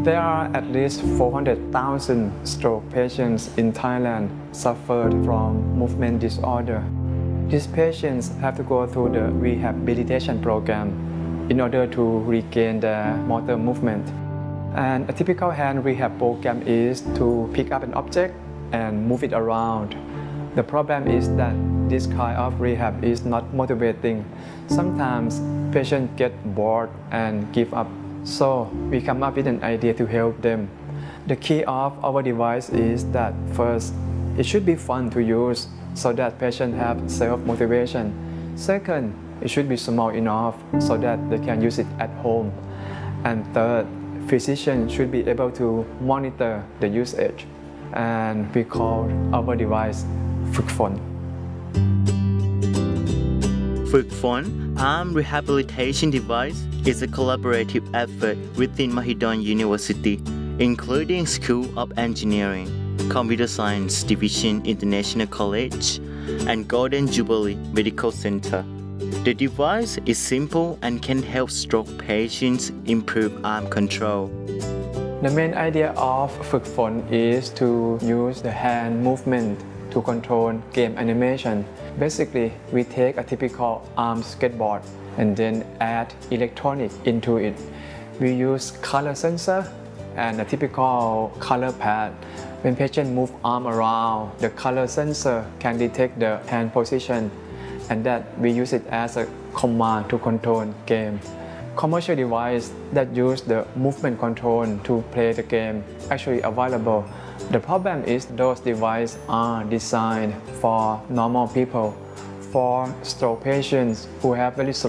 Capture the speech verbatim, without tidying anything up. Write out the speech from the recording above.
There are at least four hundred thousand stroke patients in Thailand suffered from movement disorder. These patients have to go through the rehabilitation program in order to regain their motor movement. And a typical hand rehab program is to pick up an object and move it around. The problem is that this kind of rehab is not motivating. Sometimes patients get bored and give up. So we come up with an idea to help them. The key of our device is that first, it should be fun to use so that patients have self-motivation. Second, it should be small enough so that they can use it at home. And third, physicians should be able to monitor the usage. And we call our device Phukphon. Phukphon Arm Rehabilitation Device is a collaborative effort within Mahidol University, including School of Engineering, Computer Science Division International College, and Golden Jubilee Medical Center. The device is simple and can help stroke patients improve arm control. The main idea of Phukphon is to use the hand movement to control game animation. Basically, we take a typical arm skateboard and then add electronic into it. We use color sensor and a typical color pad. When patients move arm around, the color sensor can detect the hand position, and that we use it as a command to control game. Commercial device that use the movement control to play the game actually available. The problem is those devices are designed for normal people. For stroke patients who have very